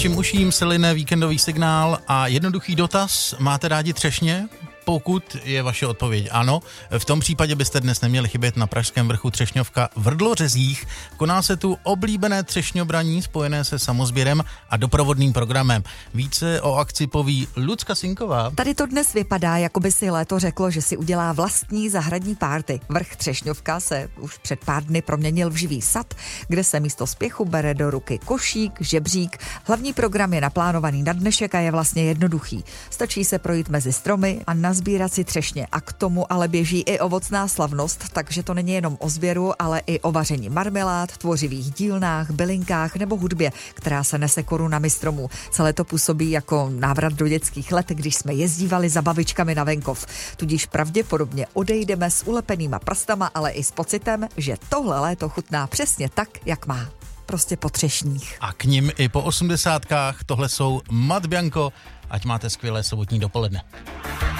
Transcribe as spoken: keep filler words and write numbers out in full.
Vašim uším se line víkendový signál a jednoduchý dotaz. Máte rádi třešně? Pokud je vaše odpověď ano, v tom případě byste dnes neměli chybět na pražském vrchu Třešňovka v Hrdlořezích. Koná se tu oblíbené třešňobraní spojené se samozběrem a doprovodným programem. Více o akci poví Lucka Sinková. Tady to dnes vypadá, jako by si léto řeklo, že si udělá vlastní zahradní párty. Vrch Třešňovka se už před pár dny proměnil v živý sad, kde se místo spěchu bere do ruky košík, žebřík. Hlavní program je naplánovaný na dnešek a je vlastně jednoduchý. Stačí se projít mezi stromy a nazbírat si třešně a k tomu ale běží i ovocná slavnost, takže to není jenom o sběru, ale i o vaření marmelád, tvořivých dílnách, bylinkách nebo hudbě, která se nese korunami stromů. Celé to působí jako návrat do dětských let, když jsme jezdívali za babičkami na venkov. Tudíž pravděpodobně odejdeme s ulepenýma prstama, ale i s pocitem, že tohle léto chutná přesně tak, jak má. Prostě po třešních. A k nim i po osmdesátkách tohle jsou Mat Bianco. Ať máte skvělé sobotní dopoledne.